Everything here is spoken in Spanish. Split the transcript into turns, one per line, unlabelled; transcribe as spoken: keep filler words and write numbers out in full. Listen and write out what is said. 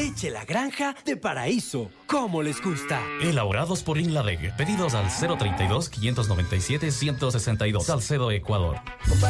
Leche La Granja de Paraíso. ¿Cómo les gusta?
Elaborados por Inladeg. Pedidos al cero treinta y dos, quinientos noventa y siete, ciento sesenta y dos. Salcedo, Ecuador.